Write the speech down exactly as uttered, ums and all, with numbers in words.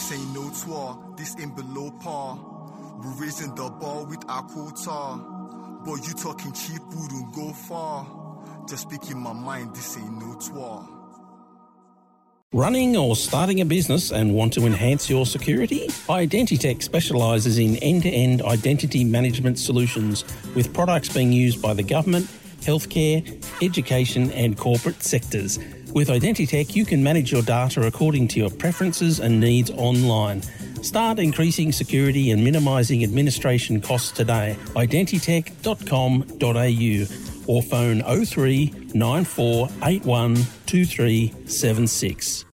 this ain't no tour, this ain't below par. We're raising the bar with our quota. But you talking cheap wouldn't go far. Just speaking my mind, this ain't no tour. Running or starting a business and want to enhance your security? Identitech specialises in end-to-end identity management solutions with products being used by the government, healthcare, education and corporate sectors. With Identitech, you can manage your data according to your preferences and needs online. Start increasing security and minimising administration costs today. identitech dot com dot a u or phone oh three nine four eight one two three seven six.